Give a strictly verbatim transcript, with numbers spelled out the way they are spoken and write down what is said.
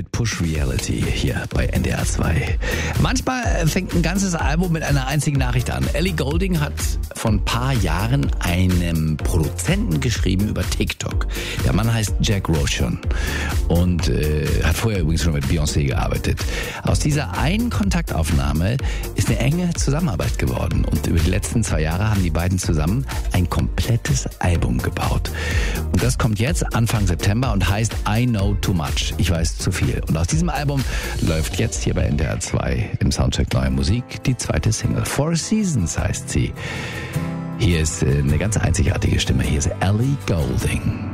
mit Push Reality hier bei N D R zwei. Manchmal fängt ein ganzes Album mit einer einzigen Nachricht an. Ellie Goulding hat vor ein paar Jahren einem Produzenten geschrieben über TikTok. Der Mann heißt Jack Rochon und äh, hat vorher übrigens schon mit Beyoncé gearbeitet. Aus dieser einen Kontaktaufnahme ist eine enge Zusammenarbeit geworden und über die letzten zwei Jahre haben die beiden zusammen ein komplettes Album gebaut. Und das kommt jetzt Anfang September und heißt I Know Too Much. Ich weiß zu viel. Und aus diesem Album läuft jetzt hier bei N D R zwei im Soundcheck Neue Musik die zweite Single. Four Seasons heißt sie. Hier ist eine ganz einzigartige Stimme. Hier ist Ellie Goulding.